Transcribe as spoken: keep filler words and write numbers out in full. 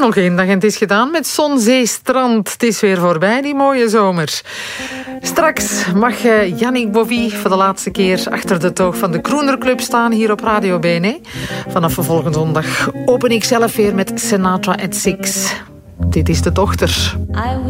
nog één dag en het is gedaan met zon, zee, strand. Het is weer voorbij, die mooie zomer. Straks mag Yannick Bovy voor de laatste keer achter de toog van de Crooner Club staan hier op Radio B N. Vanaf volgende zondag open ik zelf weer met Sinatra at Six. Dit is de dochter.